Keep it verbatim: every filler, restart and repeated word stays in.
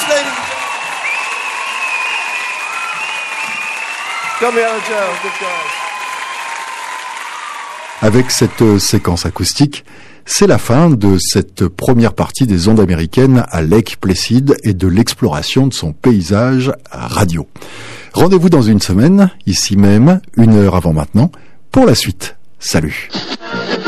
ladies. Come here, Joe. Good guys. Avec cette séquence acoustique, c'est la fin de cette première partie des ondes américaines à Lake Placid et de l'exploration de son paysage radio. Rendez-vous dans une semaine, ici même, une heure avant maintenant, pour la suite. Salut.